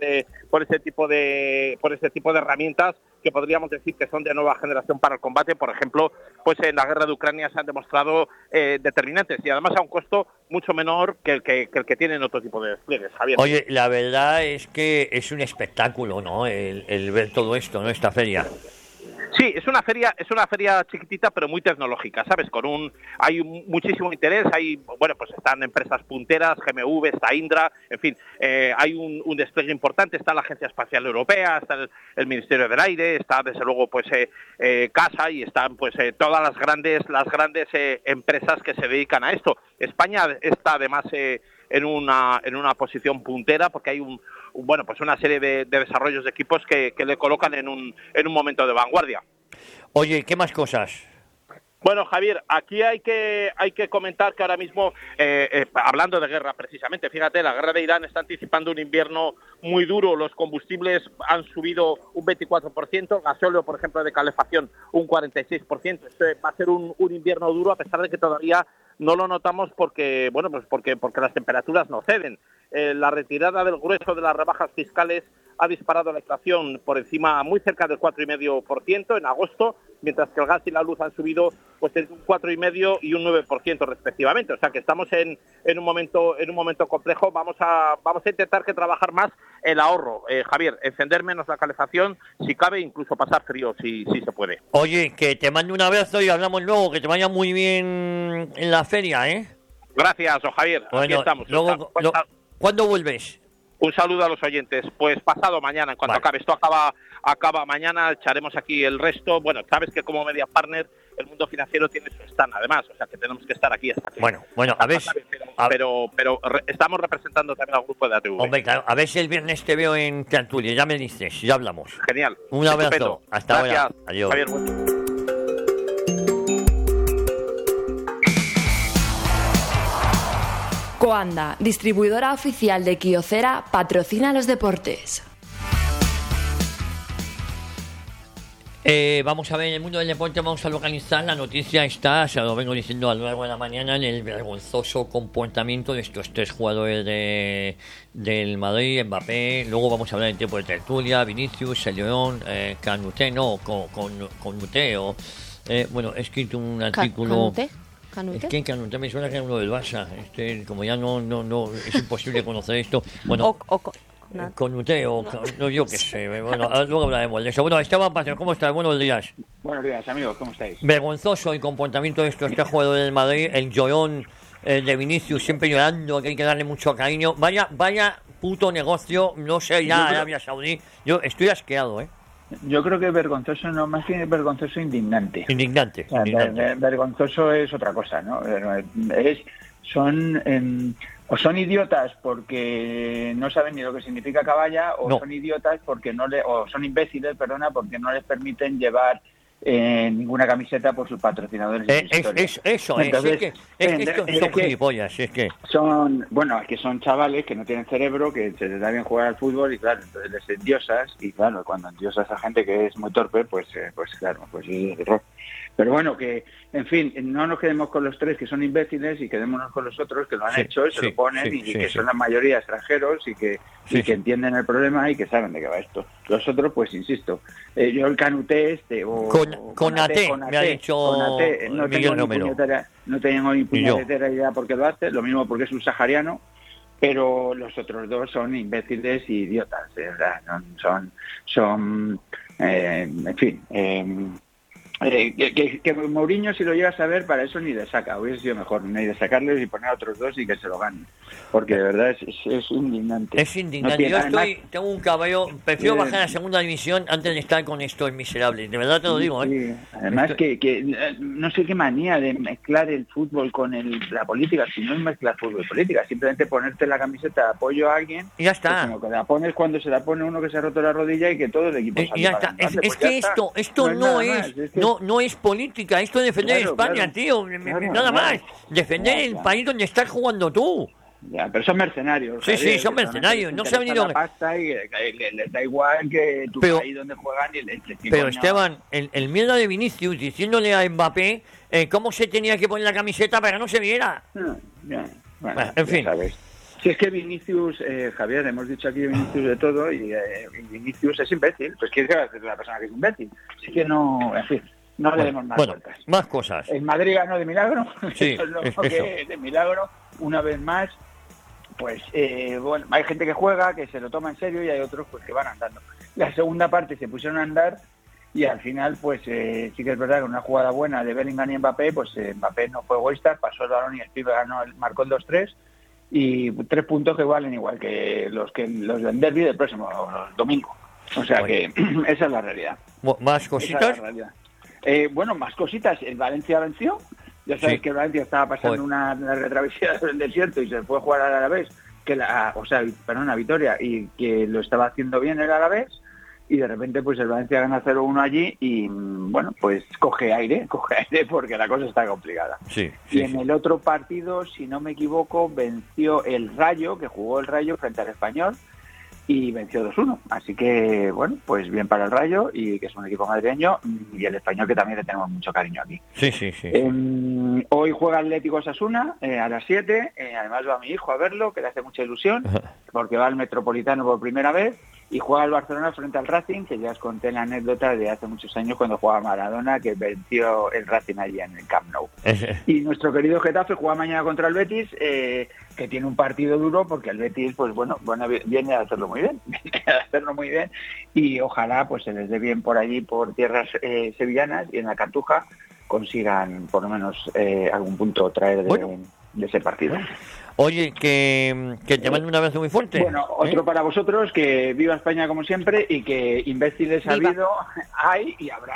de herramientas que podríamos decir que son de nueva generación para el combate. Por ejemplo, pues en la guerra de Ucrania se han demostrado determinantes y además a un costo mucho menor que el que tienen otro tipo de despliegues, Javier. Oye, la verdad es que es un espectáculo, ¿no? El ver todo esto, ¿no? Esta feria. Sí, es una feria chiquitita pero muy tecnológica, ¿sabes? Hay muchísimo interés, pues están empresas punteras, GMV, está Indra, en fin, hay un despliegue importante, está la Agencia Espacial Europea, está el Ministerio del Aire, está desde luego pues CASA y están pues todas las grandes empresas que se dedican a esto. España está además en una posición puntera porque hay una serie de desarrollos de equipos que le colocan en un momento de vanguardia. Oye, ¿qué más cosas? Bueno, Javier, aquí hay que comentar que ahora mismo, hablando de guerra precisamente, fíjate, la guerra de Irán está anticipando un invierno muy duro, los combustibles han subido un 24%, el gasóleo, por ejemplo, de calefacción un 46%, esto va a ser un invierno duro a pesar de que todavía no lo notamos porque las temperaturas no ceden. La retirada del grueso de las rebajas fiscales ha disparado la inflación por encima, muy cerca del 4,5% en agosto, mientras que el gas y la luz han subido pues entre un 4,5% y un 9% respectivamente. O sea que estamos en un momento complejo. Vamos a intentar que trabajar más el ahorro, Javier, encender menos la calefacción, si cabe, incluso pasar frío si se puede. Oye, que te mando un abrazo y hablamos luego, que te vaya muy bien en la feria, ¿eh? Gracias, Javier. Bueno, aquí estamos. ¿Cuándo vuelves? Un saludo a los oyentes. Pues pasado mañana, en cuanto acabe. Esto acaba mañana, echaremos aquí el resto. Bueno, sabes que como media partner el mundo financiero tiene su stand, además, o sea que tenemos que estar aquí hasta que... Bueno, a ver... Pero estamos representando también al grupo de ATV. Hombre, claro, a ver si el viernes te veo en tertulia, ya me dices, ya hablamos. Genial. Un abrazo. Estupendo. Hasta Gracias. ahora. Adiós. Javier, Coanda, distribuidora oficial de Kyocera, patrocina los deportes. Vamos a ver, en el mundo del deporte vamos a localizar la noticia está, se lo vengo diciendo a lo largo de la mañana, en el vergonzoso comportamiento de estos tres jugadores del Madrid, Mbappé. Luego vamos a hablar en tiempo de tertulia, Vinicius, El León, Canute, he escrito un artículo... ¿Canute? Es que Canute me suena que era uno del Barça. Como ya no es imposible conocer esto. Bueno, Canute yo qué sé. Bueno, luego hablaremos de eso. Bueno, Esteban Pastor, ¿cómo estás? Buenos días. Buenos días, amigos, ¿cómo estáis? Vergonzoso el comportamiento de estos tres jugadores del Madrid. El llorón de Vinicius, siempre llorando, que hay que darle mucho cariño. Vaya puto negocio, no sé, ya Arabia Saudí. Yo estoy asqueado, Yo creo que vergonzoso, no, más que vergonzoso, indignante. Indignante. Vergonzoso es otra cosa, ¿no? Son idiotas porque no saben ni lo que significa caballa, son idiotas porque son imbéciles, porque no les permiten llevar ninguna camiseta por sus patrocinadores. Son gilipollas, es que son chavales que no tienen cerebro, que se les da bien jugar al fútbol y claro, entonces les endiosas y claro, cuando endiosas a gente que es muy torpe, pues claro, pues es error. Pero bueno, que, en fin, no nos quedemos con los tres que son imbéciles y quedémonos con los otros que lo han hecho, se lo ponen y que son la mayoría extranjeros y que entienden el problema y que saben de qué va esto. Los otros, pues insisto, yo el Canute Conate, me ha dicho Miguel Romero. No tengo ni puñetera idea por qué lo hace, lo mismo porque es un sahariano, pero los otros dos son imbéciles y idiotas, ¿verdad? En fin... que Mourinho, si lo llegas a ver, para eso ni le saca, hubiese sido mejor ni de sacarles y poner a otros dos y que se lo ganen, porque de verdad es indignante. Es indignante. Yo tengo un caballo, prefiero bajar a la segunda división antes de estar con estos miserables, de verdad te lo digo. Sí. Además que no sé qué manía de mezclar el fútbol con la política, si no es mezclar fútbol y política, simplemente ponerte la camiseta de apoyo a alguien y ya está. Pues, que la pones cuando se la pone uno que se ha roto la rodilla y que todo el equipo y ya está. Es que esto no es política, esto es defender España, tío, nada más, defender el país donde estás jugando tú. Ya, pero son mercenarios. Sí, Javier, sí, son mercenarios. No se ha venido... la pasta y les da igual que tu país donde juegan y leche. Pero Esteban, el miedo de Vinicius diciéndole a Mbappé cómo se tenía que poner la camiseta para que no se viera. Bueno, en fin. Sabes. Si es que Vinicius, Javier, hemos dicho aquí Vinicius de todo y Vinicius es imbécil. Pues ¿qué va a hacer una persona que es imbécil? Así que no, en fin, no le demos más vueltas. Más cosas. El Madrid ganó de milagro. Sí, eso de milagro, una vez más. Pues bueno, hay gente que juega, que se lo toma en serio y hay otros pues que van andando. La segunda parte se pusieron a andar y al final pues sí que es verdad que una jugada buena de Bellingham y Mbappé, pues Mbappé no fue egoísta, pasó el balón y el pibe marcó el 2-3 y 3 puntos que valen igual que los del derbi del próximo domingo. O sea que esa es la realidad. ¿Más cositas? Bueno, más cositas. El Valencia venció. Ya sabéis que el Valencia estaba pasando una retravesía del desierto y se fue a jugar al Alavés, a Vitoria, y que lo estaba haciendo bien el Alavés, y de repente pues el Valencia gana 0-1 allí y bueno, pues coge aire porque la cosa está complicada. Y en el otro partido, si no me equivoco, venció el Rayo, que jugó el Rayo frente al Español, y venció 2-1. Así que, bueno, pues bien para el Rayo, y que es un equipo madrileño, y el Español, que también le tenemos mucho cariño aquí. Sí. Hoy juega Atlético Osasuna a las 7. Además va mi hijo a verlo, que le hace mucha ilusión, porque va al Metropolitano por primera vez, y juega el Barcelona frente al Racing, que ya os conté la anécdota de hace muchos años cuando jugaba Maradona, que venció el Racing allí en el Camp Nou. Y nuestro querido Getafe juega mañana contra el Betis, que tiene un partido duro, porque el Betis, pues bueno, viene a hacerlo muy bien, y ojalá pues se les dé bien por allí, por tierras sevillanas, y en la Cartuja consigan por lo menos algún punto traer de ese partido. Oye, que te mando un abrazo muy fuerte. Bueno, otro para vosotros, que viva España como siempre, y que imbéciles ha habido, hay y habrá.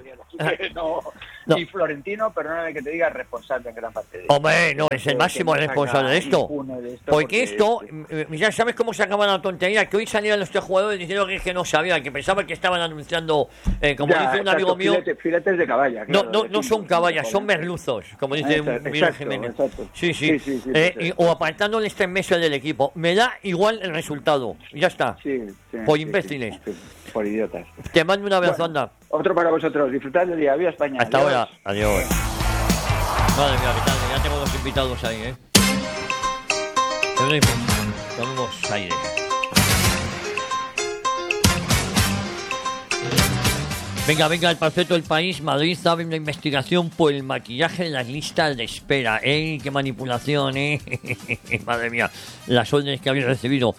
Y Florentino, perdóname que te diga, responsable en gran parte de esto. Hombre, no, es el máximo responsable de esto. Porque esto, ya sabes cómo se acaba la tontería, que hoy salían los 3 jugadores diciendo que no sabían, que pensaban que estaban anunciando, como dice un amigo mío... Filetes de caballa. Claro, no son caballas, son merluzos, como dice Miguel Jiménez. Sí. O apartándoles 3 meses del equipo. Me da igual el resultado. Ya está. Por imbéciles. Por idiotas. Te mando un abrazo, anda. Otro para vosotros. Disfrutad del día. Viva España. Hasta ahora. Adiós. Madre mía, ¿qué tal? Ya tengo 2 invitados ahí, Tomemos aire. Venga, el Perfecto del País. Madrid abre una investigación por el maquillaje en las listas de espera. ¡Qué manipulación, Madre mía, las órdenes que habéis recibido.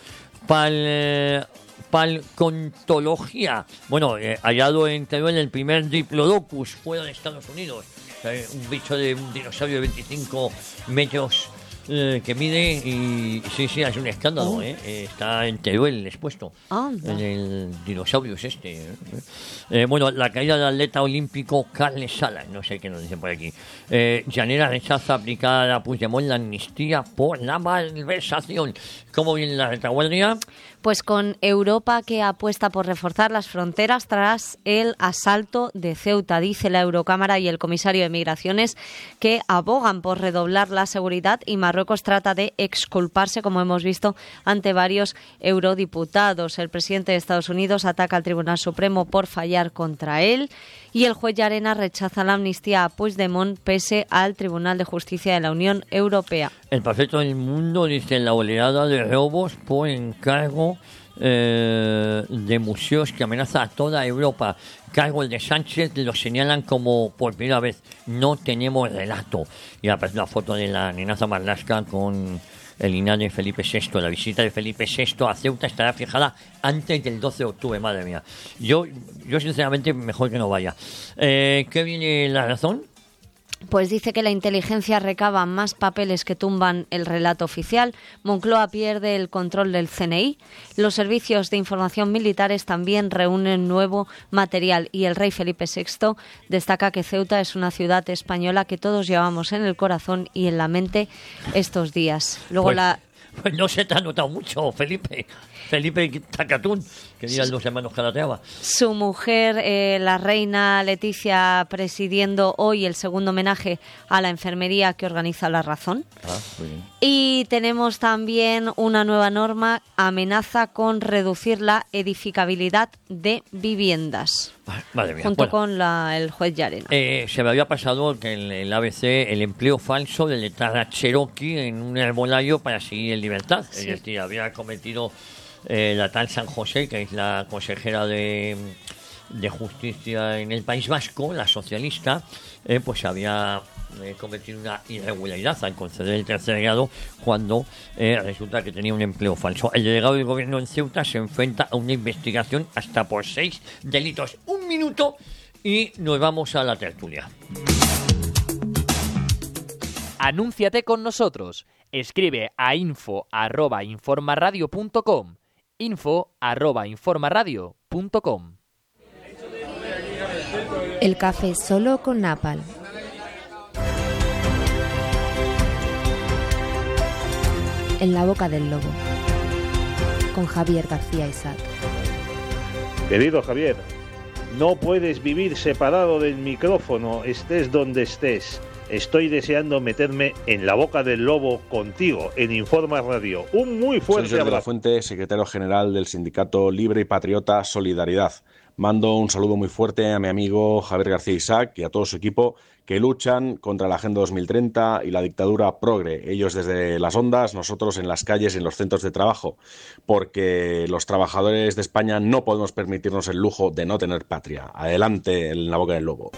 Palcontología. Bueno, hallado en Teruel el primer Diplodocus fuera de Estados Unidos. Un bicho de un dinosaurio de 25 metros que mide y sí, es un escándalo, está en Teruel expuesto, en el dinosaurio es este. Bueno, la caída del atleta olímpico Carles Salas, no sé qué nos dicen por aquí. Llanera rechaza aplicar a Puigdemont la amnistía por la malversación. ¿Cómo viene la retaguardia? Pues con Europa, que apuesta por reforzar las fronteras tras el asalto de Ceuta. Dice la Eurocámara y el comisario de Migraciones que abogan por redoblar la seguridad, y Marruecos trata de exculparse, como hemos visto, ante varios eurodiputados. El presidente de Estados Unidos ataca al Tribunal Supremo por fallar contra él, y el juez Llarena rechaza la amnistía a Puigdemont pese al Tribunal de Justicia de la Unión Europea. El Perfecto del Mundo dice: la oleada de robos por encargo de museos que amenaza a toda Europa. Cargo el de Sánchez, lo señalan como por primera vez: no tenemos relato. Y aparece una foto de la nenaza Marlaska con el linaje de Felipe VI. La visita de Felipe VI a Ceuta estará fijada antes del 12 de octubre, madre mía. Yo sinceramente, mejor que no vaya. ¿Qué viene la razón? Pues dice que la inteligencia recaba más papeles que tumban el relato oficial. Moncloa pierde el control del CNI. Los servicios de información militares también reúnen nuevo material, y el rey Felipe VI destaca que Ceuta es una ciudad española que todos llevamos en el corazón y en la mente estos días. Luego Pues no se te ha notado mucho, Felipe Tacatún, que dirán los hermanos Calatrava. Su mujer, la reina Leticia, presidiendo hoy el segundo homenaje a la enfermería que organiza La Razón. Muy bien. Y tenemos también una nueva norma, amenaza con reducir la edificabilidad de viviendas. Madre mía. Junto con el juez Llarena. Se me había pasado que en el ABC el empleo falso de letrada Cherokee en un herbolario para seguir en libertad. Sí. Es decir, había cometido la tal San José, que es la consejera de Justicia en el País Vasco, la socialista, pues había cometido una irregularidad al conceder el tercer grado cuando resulta que tenía un empleo falso. El delegado del gobierno en Ceuta se enfrenta a una investigación hasta por 6 delitos. Un minuto y nos vamos a la tertulia. Anúnciate con nosotros. Escribe a info@informaradio.com. info@informaradio.com. El café solo con Napal. En la boca del lobo. Con Javier García Isaac. Querido Javier, no puedes vivir separado del micrófono, estés donde estés. Estoy deseando meterme en la boca del lobo contigo, en Informa Radio. Un muy fuerte abrazo. Soy de la Fuente, secretario general del sindicato Libre y Patriota Solidaridad. Mando un saludo muy fuerte a mi amigo Javier García Isaac y a todo su equipo que luchan contra la Agenda 2030 y la dictadura progre. Ellos desde las ondas, nosotros en las calles y en los centros de trabajo, porque los trabajadores de España no podemos permitirnos el lujo de no tener patria. Adelante en la boca del lobo.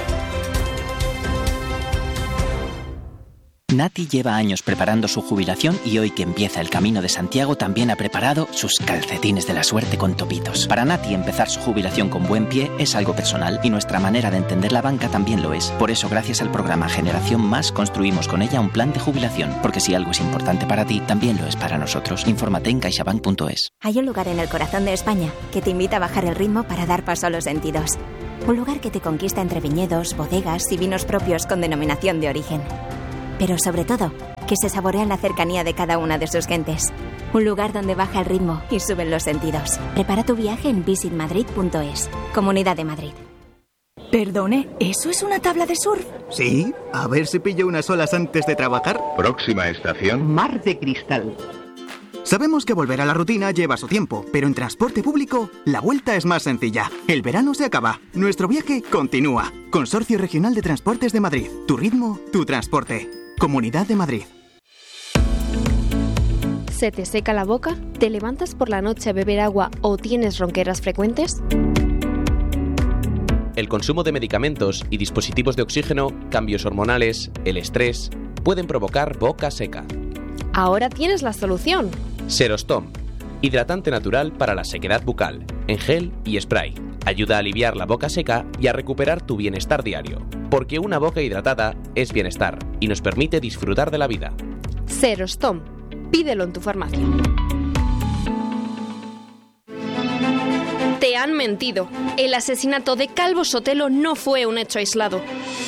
Nati lleva años preparando su jubilación y hoy que empieza el Camino de Santiago también ha preparado sus calcetines de la suerte con topitos. Para Nati empezar su jubilación con buen pie es algo personal y nuestra manera de entender la banca también lo es. Por eso gracias al programa Generación Más construimos con ella un plan de jubilación, porque si algo es importante para ti, también lo es para nosotros. Infórmate en caixabank.es. Hay un lugar en el corazón de España que te invita a bajar el ritmo para dar paso a los sentidos. Un lugar que te conquista entre viñedos, bodegas y vinos propios con denominación de origen. Pero sobre todo, que se saborea en la cercanía de cada una de sus gentes. Un lugar donde baja el ritmo y suben los sentidos. Prepara tu viaje en visitmadrid.es. Comunidad de Madrid. Perdone, ¿eso es una tabla de surf? Sí, a ver si pillo unas olas antes de trabajar. Próxima estación, Mar de Cristal. Sabemos que volver a la rutina lleva su tiempo, pero en transporte público la vuelta es más sencilla. El verano se acaba, nuestro viaje continúa. Consorcio Regional de Transportes de Madrid. Tu ritmo, tu transporte. Comunidad de Madrid. ¿Se te seca la boca? ¿Te levantas por la noche a beber agua o tienes ronqueras frecuentes? El consumo de medicamentos y dispositivos de oxígeno, cambios hormonales, el estrés, pueden provocar boca seca. Ahora tienes la solución. Serostom, hidratante natural para la sequedad bucal, en gel y spray. Ayuda a aliviar la boca seca y a recuperar tu bienestar diario, porque una boca hidratada es bienestar y nos permite disfrutar de la vida. Serostom, pídelo en tu farmacia. Te han mentido. El asesinato de Calvo Sotelo no fue un hecho aislado.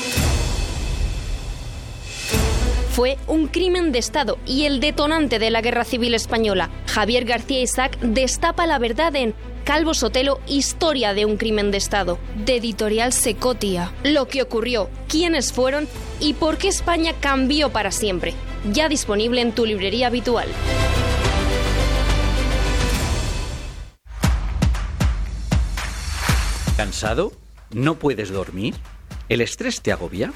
Fue un crimen de Estado y el detonante de la Guerra Civil Española. Javier García Isaac destapa la verdad en Calvo Sotelo, historia de un crimen de Estado, de Editorial Secotia. Lo que ocurrió, quiénes fueron y por qué España cambió para siempre. Ya disponible en tu librería habitual. ¿Cansado? ¿No puedes dormir? ¿El estrés te agobia?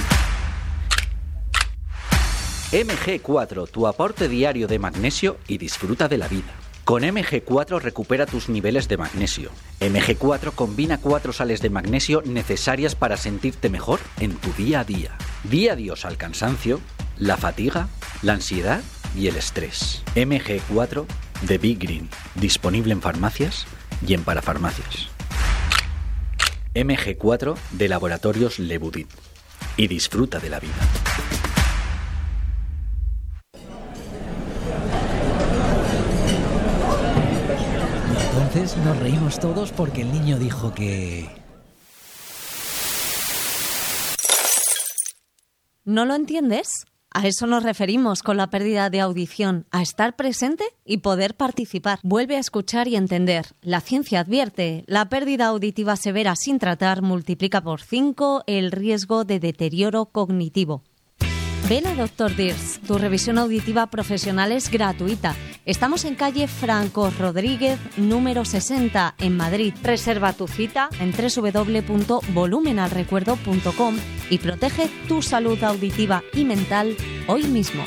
MG4, tu aporte diario de magnesio y disfruta de la vida. Con MG4 recupera tus niveles de magnesio. MG4 combina 4 sales de magnesio necesarias para sentirte mejor en tu día a día. Di adiós al cansancio, la fatiga, la ansiedad y el estrés. MG4 de Big Green, disponible en farmacias y en parafarmacias. MG4 de Laboratorios Lebudit. Y disfruta de la vida. Entonces nos reímos todos porque el niño dijo que... ¿No lo entiendes? A eso nos referimos con la pérdida de audición, a estar presente y poder participar. Vuelve a escuchar y entender. La ciencia advierte, la pérdida auditiva severa sin tratar multiplica por 5 el riesgo de deterioro cognitivo. Ven a Dr. Dirs, tu revisión auditiva profesional es gratuita. Estamos en calle Franco Rodríguez, número 60, en Madrid. Reserva tu cita en www.volumenalrecuerdo.com y protege tu salud auditiva y mental hoy mismo.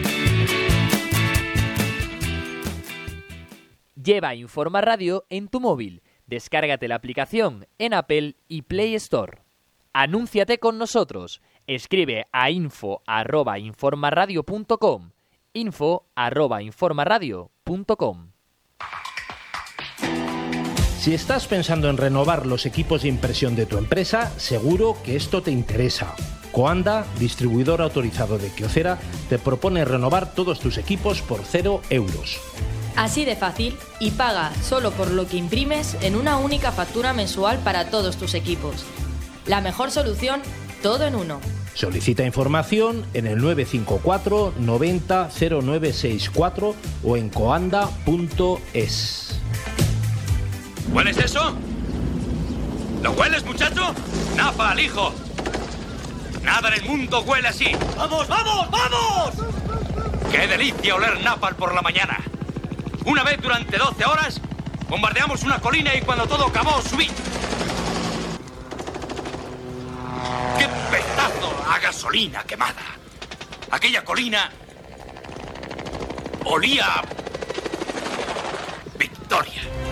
Lleva Informa Radio en tu móvil. Descárgate la aplicación en Apple y Play Store. Anúnciate con nosotros. Escribe a info@informaradio.com. info@informaradio.com. Si estás pensando en renovar los equipos de impresión de tu empresa, seguro que esto te interesa. Coanda, distribuidor autorizado de Kyocera, te propone renovar todos tus equipos por 0 euros. Así de fácil, y paga solo por lo que imprimes en una única factura mensual para todos tus equipos. La mejor solución, todo en uno. Solicita información en el 954 90 0964 o en coanda.es. ¿Hueles eso? ¿Lo hueles, muchacho? ¡Napa al hijo! Nada en el mundo huele así. ¡Vamos, vamos, vamos! ¡Qué delicia oler napal por la mañana! Una vez durante 12 horas, bombardeamos una colina y cuando todo acabó, subí. ¡Qué pedazo a gasolina quemada! Aquella colina olía a victoria.